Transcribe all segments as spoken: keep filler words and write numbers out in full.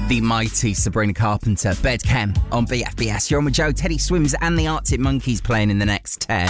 The mighty Sabrina Carpenter, Bed Chem on B F B S. You're on with Joe, Teddy Swims and the Arctic Monkeys playing in the next ten.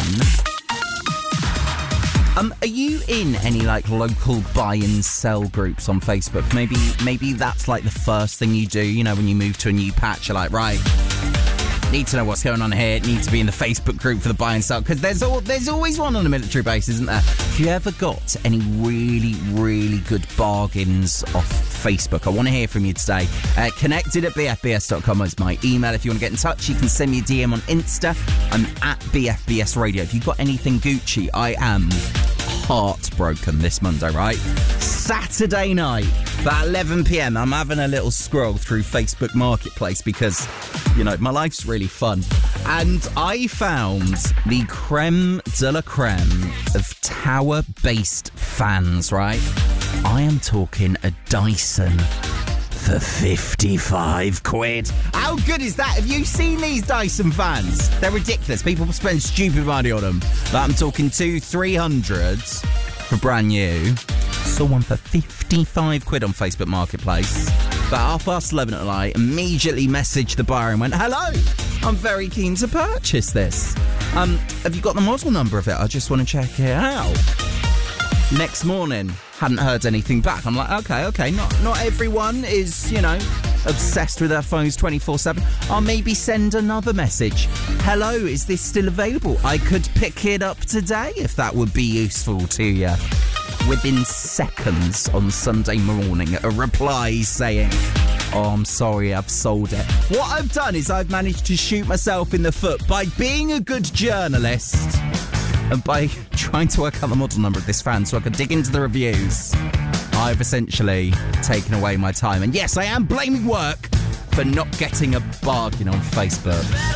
Um, are you in any, like, local buy and sell groups on Facebook? Maybe maybe that's, like, the first thing you do, you know, when you move to a new patch. You're like, right, need to know what's going on here, need to be in the Facebook group for the buy and sell, because there's, al- there's always one on a military base, isn't there? If you ever got any really, really good bargains off Facebook, I want to hear from you today. Uh, connected at b f b s dot com is my email. If you want to get in touch, you can send me a D M on Insta. I'm at B F B S Radio. If you've got anything Gucci, I am heartbroken this Monday, right? Saturday night, about eleven p.m, I'm having a little scroll through Facebook Marketplace because, you know, my life's really fun. And I found the creme de la creme of tower-based fans, right? I am talking a Dyson for fifty-five quid. How good is that? Have you seen these Dyson fans? They're ridiculous. People spend stupid money on them. But I'm talking two, three hundreds for brand new. Saw one for fifty-five quid on Facebook Marketplace. But half past eleven at night, immediately messaged the buyer and went, hello, I'm very keen to purchase this. Um, have you got the model number of it? I just want to check it out. Next morning, hadn't heard anything back. I'm like, okay, okay, not not everyone is, you know, obsessed with their phones twenty-four seven. I'll maybe send another message. Hello, is this still available? I could pick it up today if that would be useful to you. Within seconds on Sunday morning, a reply saying, oh, I'm sorry, I've sold it. What I've done is I've managed to shoot myself in the foot by being a good journalist and by trying to work out the model number of this fan so I could dig into the reviews. I've essentially taken away my time. And yes, I am blaming work for not getting a bargain on Facebook.